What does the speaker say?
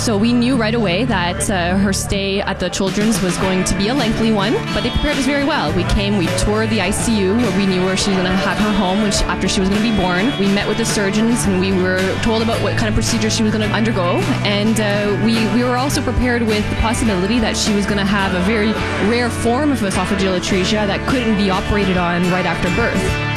So we knew right away that her stay at the Children's was going to be a lengthy one, but they prepared us very well. We toured the ICU where we knew where she was going to have her home after she was going to be born. We met with the surgeons and we were told about what kind of procedure she was going to undergo, and we were also prepared with the possibility that she was going to have a very rare form of esophageal atresia that couldn't be operated on right after birth.